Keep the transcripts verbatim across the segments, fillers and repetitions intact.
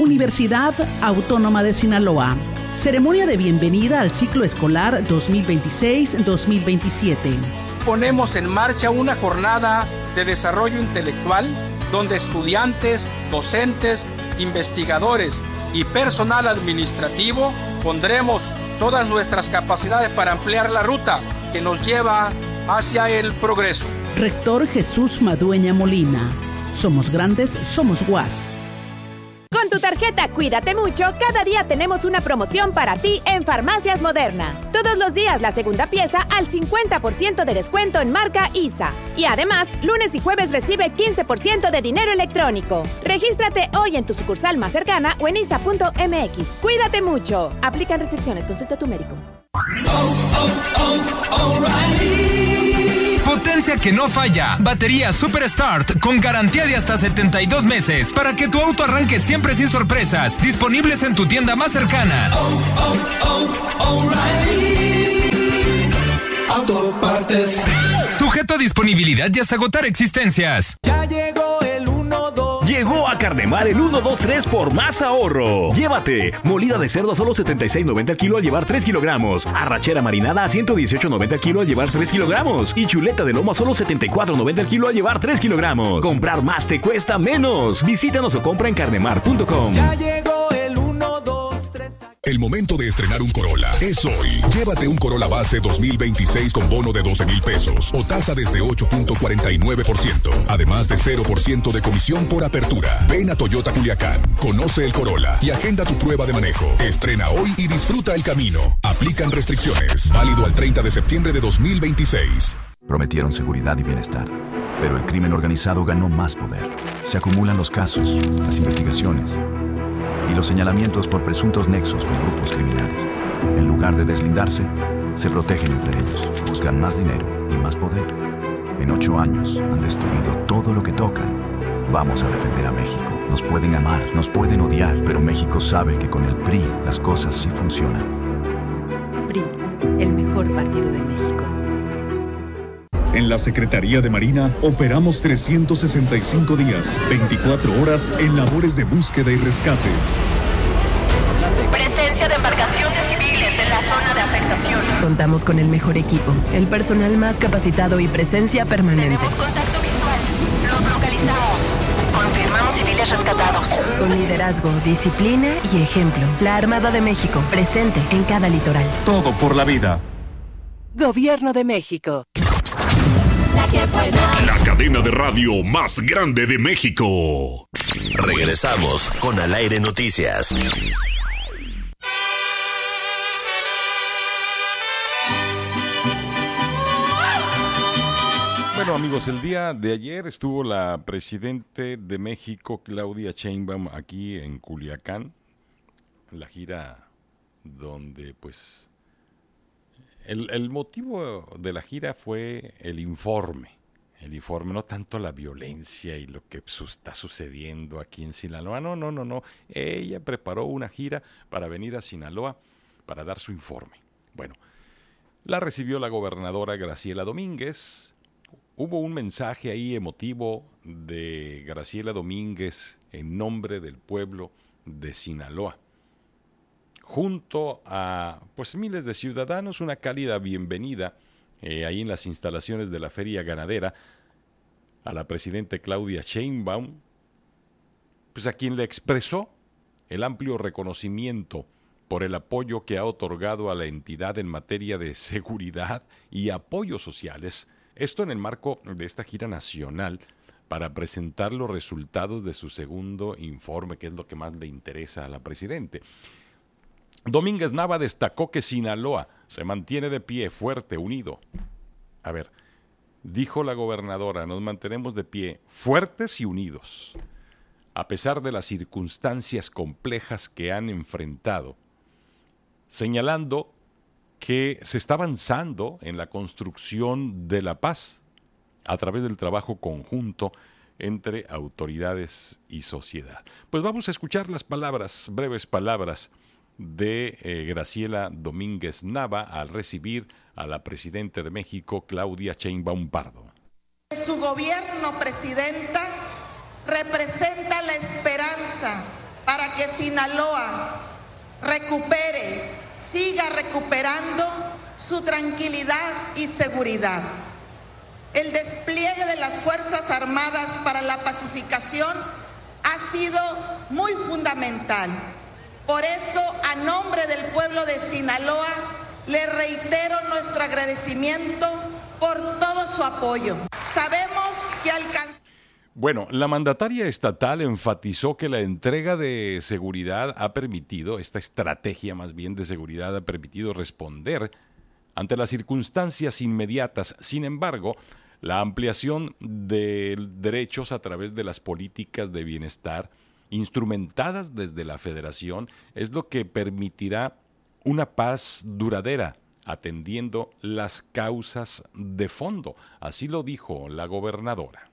Universidad Autónoma de Sinaloa. Ceremonia de bienvenida al ciclo escolar dos mil veintiséis dos mil veintisiete. Ponemos en marcha una jornada de desarrollo intelectual donde estudiantes, docentes, investigadores y personal administrativo pondremos todas nuestras capacidades para ampliar la ruta que nos lleva hacia el progreso. Rector Jesús Madueña Molina. Somos grandes, somos U A S. Con tu tarjeta Cuídate Mucho, cada día tenemos una promoción para ti en Farmacias Moderna. Todos los días la segunda pieza al cincuenta por ciento de descuento en marca I S A. Y además, lunes y jueves recibe quince por ciento de dinero electrónico. Regístrate hoy en tu sucursal más cercana o en isa punto m x. Cuídate Mucho. Aplican restricciones. Consulta a tu médico. Oh, oh, oh, O'Reilly. Potencia que no falla. Batería Super Start con garantía de hasta setenta y dos meses para que tu auto arranque siempre sin sorpresas. Disponibles en tu tienda más cercana. Oh, oh, oh, O'Reilly Auto Partes. Sujeto a disponibilidad y hasta agotar existencias. Ya llegó el uno dos. Llegó a Carnemar el uno dos tres por más ahorro. Llévate molida de cerdo a solo setenta y seis noventa el kilo al llevar tres kilogramos. Arrachera marinada a ciento dieciocho noventa el kilo al llevar tres kilogramos. Y chuleta de lomo a solo setenta y cuatro noventa el kilo al llevar tres kilogramos. Comprar más te cuesta menos. Visítanos o compra en carnemar punto com. Ya llegó el uno dos tres. El momento de estrenar un Corolla es hoy. Llévate un Corolla base dos mil veintiséis con bono de doce mil pesos o tasa desde ocho punto cuarenta y nueve por ciento. Además de cero por ciento de comisión por apertura. Ven a Toyota Culiacán, conoce el Corolla y agenda tu prueba de manejo. Estrena hoy y disfruta el camino. Aplican restricciones. Válido al treinta de septiembre de dos mil veintiséis. Prometieron seguridad y bienestar, pero el crimen organizado ganó más poder. Se acumulan los casos, las investigaciones y los señalamientos por presuntos nexos con grupos criminales. En lugar de deslindarse, se protegen entre ellos, buscan más dinero y más poder. En ocho años han destruido todo lo que tocan. Vamos a defender a México. Nos pueden amar, nos pueden odiar, pero México sabe que con el P R I las cosas sí funcionan. P R I, el mejor partido de México. En la Secretaría de Marina operamos trescientos sesenta y cinco días, veinticuatro horas en labores de búsqueda y rescate. Presencia de embarcaciones civiles en la zona de afectación. Contamos con el mejor equipo, el personal más capacitado y presencia permanente. Tenemos contacto visual. Los localizamos. Confirmamos civiles rescatados. Con liderazgo, disciplina y ejemplo. La Armada de México, presente en cada litoral. Todo por la vida. Gobierno de México. La cadena de radio más grande de México. Regresamos con Al Aire Noticias. Bueno, amigos, el día de ayer estuvo la presidente de México, Claudia Sheinbaum, aquí en Culiacán, la gira donde, pues, el, el motivo de la gira fue el informe, el informe, no tanto la violencia y lo que está sucediendo aquí en Sinaloa, no, no, no, no, ella preparó una gira para venir a Sinaloa para dar su informe. Bueno, la recibió la gobernadora Graciela Domínguez. Hubo un mensaje ahí emotivo de Graciela Domínguez en nombre del pueblo de Sinaloa. Junto a pues miles de ciudadanos, una cálida bienvenida eh, ahí en las instalaciones de la Feria Ganadera a la presidenta Claudia Sheinbaum, pues a quien le expresó el amplio reconocimiento por el apoyo que ha otorgado a la entidad en materia de seguridad y apoyos sociales. Esto en el marco de esta gira nacional para presentar los resultados de su segundo informe, que es lo que más le interesa a la presidenta. Domínguez Nava destacó que Sinaloa se mantiene de pie, fuerte, unido. A ver, dijo la gobernadora, nos mantenemos de pie, fuertes y unidos, a pesar de las circunstancias complejas que han enfrentado, señalando que se está avanzando en la construcción de la paz a través del trabajo conjunto entre autoridades y sociedad. Pues vamos a escuchar las palabras, breves palabras, de eh, Graciela Domínguez Nava al recibir a la presidenta de México, Claudia Sheinbaum Pardo. Su gobierno, presidenta, representa la esperanza para que Sinaloa recupere, siga recuperando su tranquilidad y seguridad. El despliegue de las Fuerzas Armadas para la pacificación ha sido muy fundamental. Por eso, a nombre del pueblo de Sinaloa, le reitero nuestro agradecimiento por todo su apoyo. Sabemos que alcanzamos... Bueno, la mandataria estatal enfatizó que la entrega de seguridad ha permitido, esta estrategia más bien de seguridad ha permitido responder ante las circunstancias inmediatas. Sin embargo, la ampliación de derechos a través de las políticas de bienestar instrumentadas desde la Federación es lo que permitirá una paz duradera, atendiendo las causas de fondo. Así lo dijo la gobernadora.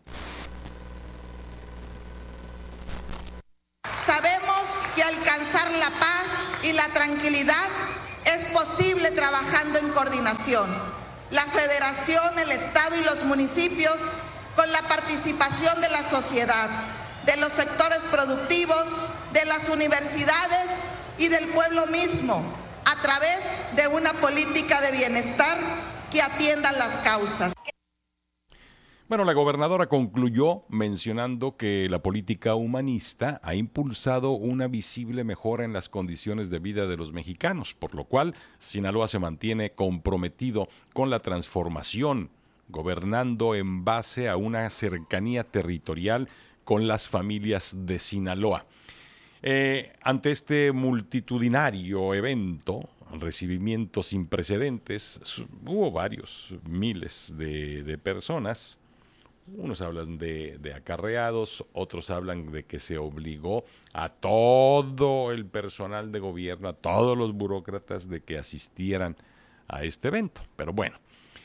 Sabemos que alcanzar la paz y la tranquilidad es posible trabajando en coordinación. La Federación, el Estado y los municipios, con la participación de la sociedad, de los sectores productivos, de las universidades y del pueblo mismo, a través de una política de bienestar que atienda las causas. Bueno, la gobernadora concluyó mencionando que la política humanista ha impulsado una visible mejora en las condiciones de vida de los mexicanos, por lo cual Sinaloa se mantiene comprometido con la transformación, gobernando en base a una cercanía territorial con las familias de Sinaloa. Eh, ante este multitudinario evento, recibimiento sin precedentes, hubo varios miles de, de personas. Unos hablan de, de acarreados, otros hablan de que se obligó a todo el personal de gobierno, a todos los burócratas de que asistieran a este evento. Pero bueno,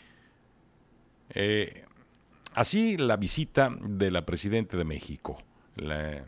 eh, así la visita de la presidenta de México, la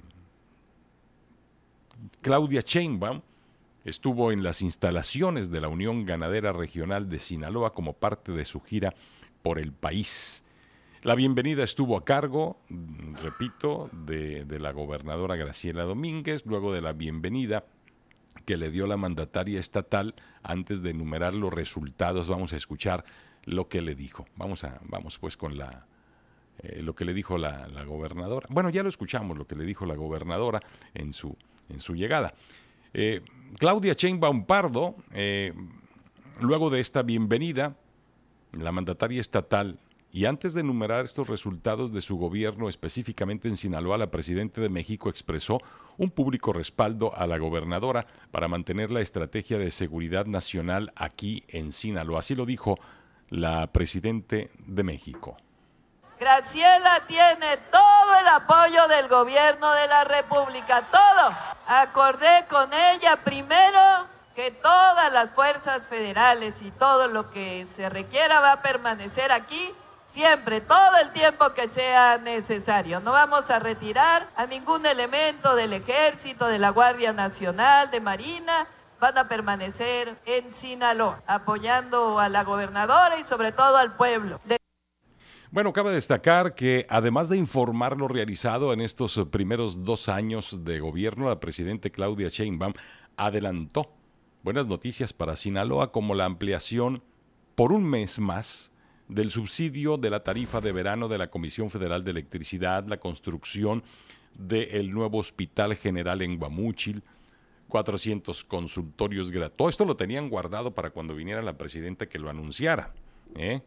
Claudia Sheinbaum, estuvo en las instalaciones de la Unión Ganadera Regional de Sinaloa como parte de su gira por el país. La bienvenida estuvo a cargo, repito, de, de la gobernadora Graciela Domínguez, luego de la bienvenida que le dio la mandataria estatal. Antes de enumerar los resultados, vamos a escuchar lo que le dijo. Vamos a, vamos pues con la, eh, lo que le dijo la, la gobernadora. Bueno, ya lo escuchamos, lo que le dijo la gobernadora en su, en su llegada. Eh, Claudia Sheinbaum Pardo, eh, luego de esta bienvenida, la mandataria estatal, y antes de enumerar estos resultados de su gobierno, específicamente en Sinaloa, la presidenta de México expresó un público respaldo a la gobernadora para mantener la estrategia de seguridad nacional aquí en Sinaloa. Así lo dijo la presidenta de México. Graciela tiene todo el apoyo del gobierno de la República, todo. Acordé con ella primero que todas las fuerzas federales y todo lo que se requiera va a permanecer aquí siempre, todo el tiempo que sea necesario. No vamos a retirar a ningún elemento del Ejército, de la Guardia Nacional, de Marina. Van a permanecer en Sinaloa, apoyando a la gobernadora y sobre todo al pueblo. De Bueno, cabe destacar que además de informar lo realizado en estos primeros dos años de gobierno, la presidenta Claudia Sheinbaum adelantó buenas noticias para Sinaloa, como la ampliación por un mes más del subsidio de la tarifa de verano de la Comisión Federal de Electricidad, la construcción del nuevo Hospital General en Guamúchil, cuatrocientos consultorios gratuitos. Todo esto lo tenían guardado para cuando viniera la presidenta que lo anunciara, ¿eh?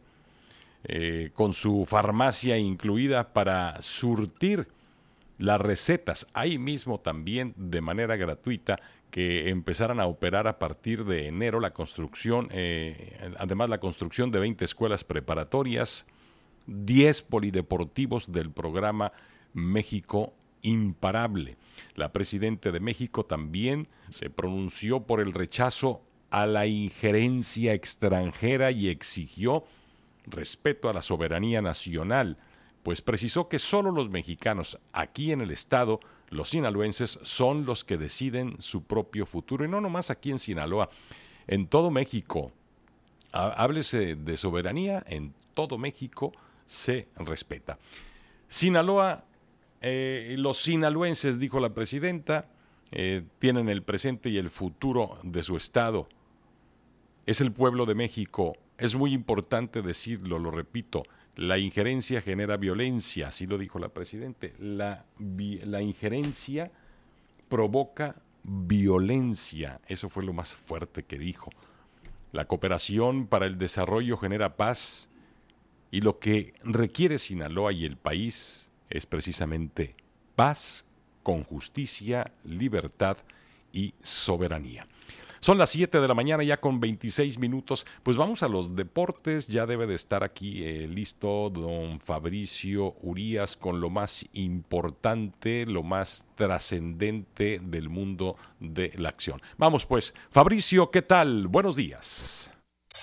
Eh, con su farmacia incluida para surtir las recetas ahí mismo también de manera gratuita, que empezaran a operar a partir de enero la construcción, eh, además la construcción de veinte escuelas preparatorias, diez polideportivos del programa México Imparable. La presidenta de México también se pronunció por el rechazo a la injerencia extranjera y exigió respeto a la soberanía nacional, pues precisó que solo los mexicanos aquí en el estado, los sinaloenses, son los que deciden su propio futuro, y no nomás aquí en Sinaloa, en todo México. Háblese de soberanía, en todo México se respeta. Sinaloa, eh, los sinaloenses, dijo la presidenta, eh, tienen el presente y el futuro de su estado. Es el pueblo de México. Es muy importante decirlo, lo repito. La injerencia genera violencia, así lo dijo la Presidente. La, la injerencia provoca violencia. Eso fue lo más fuerte que dijo. La cooperación para el desarrollo genera paz y lo que requiere Sinaloa y el país es precisamente paz con justicia, libertad y soberanía. Son las siete de la mañana ya con veintiséis minutos. Pues vamos a los deportes. Ya debe de estar aquí eh, listo don Fabricio Urías con lo más importante, lo más trascendente del mundo de la acción. Vamos pues, Fabricio, ¿qué tal? Buenos días.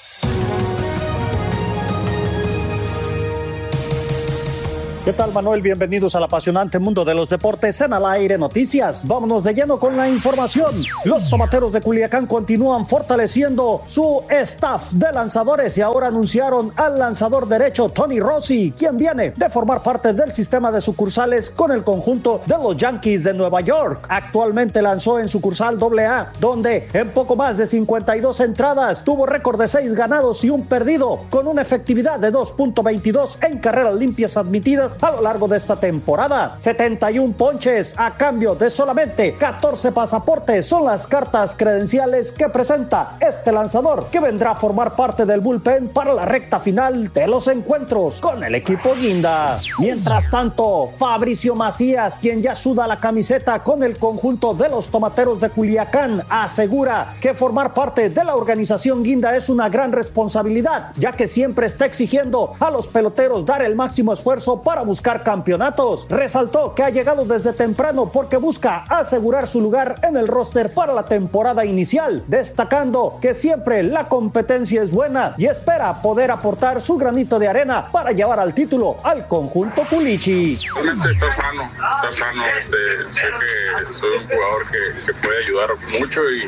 ¿Qué tal, Manuel? Bienvenidos al apasionante mundo de los deportes en Al Aire Noticias. Vámonos de lleno con la información. Los Tomateros de Culiacán continúan fortaleciendo su staff de lanzadores y ahora anunciaron al lanzador derecho Tony Rossi, quien viene de formar parte del sistema de sucursales con el conjunto de los Yankees de Nueva York. Actualmente lanzó en sucursal doble A, donde en poco más de cincuenta y dos entradas tuvo récord de seis ganados y un perdido, con una efectividad de dos punto veintidós en carreras limpias admitidas a lo largo de esta temporada. setenta y uno ponches a cambio de solamente catorce pasaportes son las cartas credenciales que presenta este lanzador, que vendrá a formar parte del bullpen para la recta final de los encuentros con el equipo Guinda. Mientras tanto, Fabricio Macías, quien ya suda la camiseta con el conjunto de los Tomateros de Culiacán, asegura que formar parte de la organización Guinda es una gran responsabilidad, ya que siempre está exigiendo a los peloteros dar el máximo esfuerzo para buscar campeonatos. Resaltó que ha llegado desde temprano porque busca asegurar su lugar en el roster para la temporada inicial, destacando que siempre la competencia es buena y espera poder aportar su granito de arena para llevar al título al conjunto Pulichi. Realmente estar sano, estar sano, este, sé que soy un jugador que, que puede ayudar mucho y,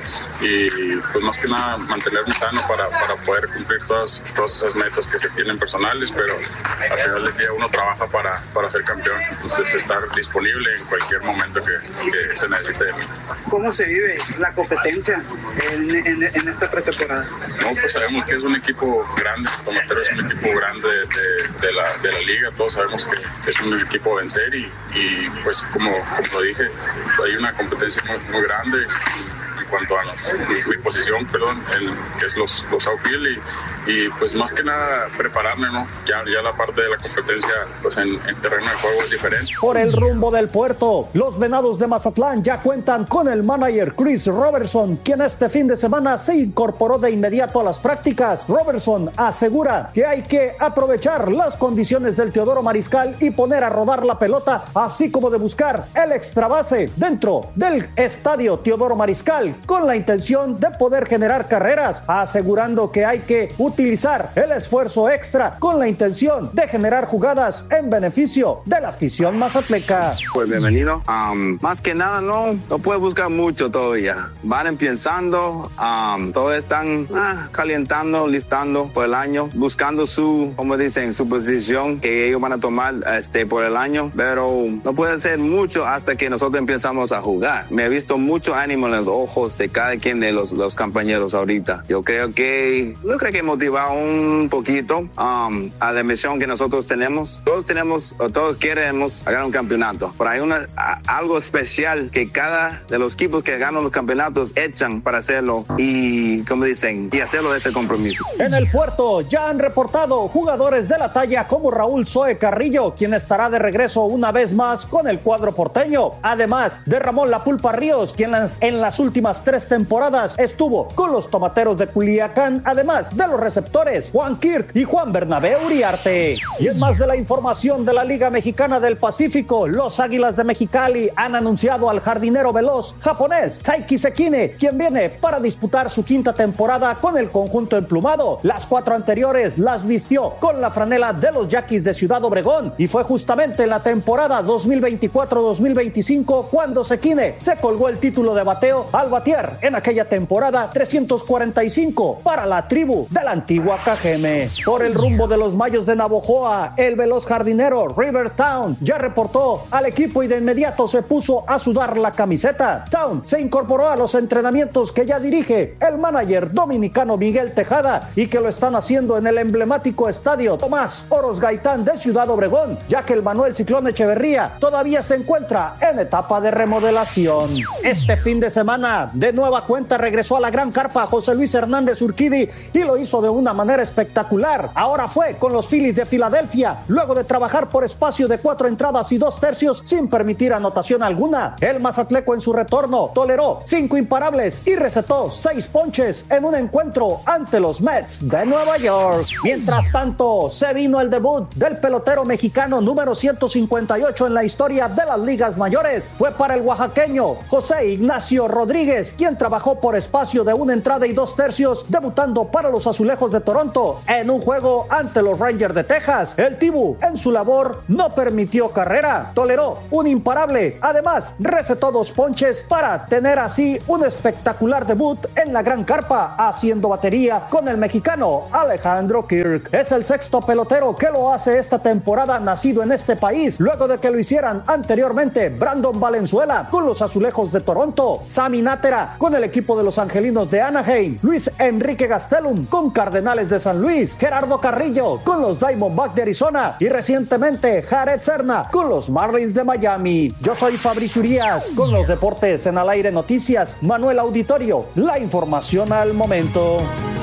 y pues más que nada mantenerme sano para, para poder cumplir todas, todas esas metas que se tienen personales, pero al final del día uno trabaja para para ser campeón, entonces estar disponible en cualquier momento que, que se necesite de mí. ¿Cómo se vive la competencia en, en, en esta pretemporada? No, pues sabemos que es un equipo grande, Tomatero es un equipo grande de, de, la, de la liga, todos sabemos que es un equipo a vencer y, y pues como, como dije, hay una competencia muy, muy grande en cuanto a los, mi, mi posición, perdón, en, que es los, los outfield y, y pues más que nada prepararme, ¿no? Ya, ya la parte de la competencia pues en, en terreno de juego es diferente. Por el rumbo del puerto, los Venados de Mazatlán ya cuentan con el manager Chris Robertson, quien este fin de semana se incorporó de inmediato a las prácticas. Robertson asegura que hay que aprovechar las condiciones del Teodoro Mariscal y poner a rodar la pelota, así como de buscar el extra base dentro del estadio Teodoro Mariscal, con la intención de poder generar carreras, asegurando que hay que utilizar el esfuerzo extra con la intención de generar jugadas en beneficio de la afición mazatleca. Pues bienvenido. Um, más que nada, no, no puedes buscar mucho todavía. Van empezando, um, todos están ah, calentando, listando por el año, buscando su, como dicen, su posición que ellos van a tomar este, por el año, pero no puede ser mucho hasta que nosotros empezamos a jugar. Me he visto mucho ánimo en los ojos de cada quien de los, los compañeros ahorita. Yo creo que, yo creo que motiva un poquito um, a la misión que nosotros tenemos. Todos tenemos, o todos queremos ganar un campeonato, pero hay una, a, algo especial que cada de los equipos que ganan los campeonatos echan para hacerlo y, como dicen, y hacerlo de este compromiso. En el puerto ya han reportado jugadores de la talla como Raúl Zoe Carrillo, quien estará de regreso una vez más con el cuadro porteño, además de Ramón La Pulpa Ríos, quien en las últimas tres temporadas estuvo con los Tomateros de Culiacán, además de los receptores Juan Kirk y Juan Bernabé Uriarte. Y en más de la información de la Liga Mexicana del Pacífico, los Águilas de Mexicali han anunciado al jardinero veloz japonés Taiki Sekine, quien viene para disputar su quinta temporada con el conjunto emplumado. Las cuatro anteriores las vistió con la franela de los Yaquis de Ciudad Obregón y fue justamente en la temporada dos mil veinticuatro dos mil veinticinco cuando Sekine se colgó el título de bateo al batir batear en aquella temporada trescientos cuarenta y cinco para la tribu de la antigua Cajeme. Por el rumbo de los Mayos de Navojoa, el veloz jardinero River Town ya reportó al equipo y de inmediato se puso a sudar la camiseta. Town se incorporó a los entrenamientos que ya dirige el manager dominicano Miguel Tejada y que lo están haciendo en el emblemático estadio Tomás Oros Gaitán de Ciudad Obregón, ya que el Manuel Ciclón Echeverría todavía se encuentra en etapa de remodelación. Este fin de semana, de nueva cuenta, regresó a la gran carpa José Luis Hernández Urquidi y lo hizo de una manera espectacular. Ahora fue con los Phillies de Filadelfia, luego de trabajar por espacio de cuatro entradas y dos tercios sin permitir anotación alguna. El mazatleco en su retorno toleró cinco imparables y recetó seis ponches en un encuentro ante los Mets de Nueva York. Mientras tanto, se vino el debut del pelotero mexicano número ciento cincuenta y ocho en la historia de las ligas mayores. Fue para el oaxaqueño José Ignacio Rodríguez, quien trabajó por espacio de una entrada y dos tercios, debutando para los Azulejos de Toronto en un juego ante los Rangers de Texas. El Tibu, en su labor, no permitió carrera, toleró un imparable, además recetó dos ponches para tener así un espectacular debut en la gran carpa, haciendo batería con el mexicano Alejandro Kirk. Es el sexto pelotero que lo hace esta temporada nacido en este país, luego de que lo hicieran anteriormente Brandon Valenzuela con los Azulejos de Toronto, Sammy Nájera con el equipo de los Angelinos de Anaheim, Luis Enrique Gastelum con Cardenales de San Luis, Gerardo Carrillo con los Diamondbacks de Arizona y recientemente Jared Serna con los Marlins de Miami. Yo soy Fabricio Urias con los deportes en Al Aire Noticias. Manuel Auditorio, la información al momento.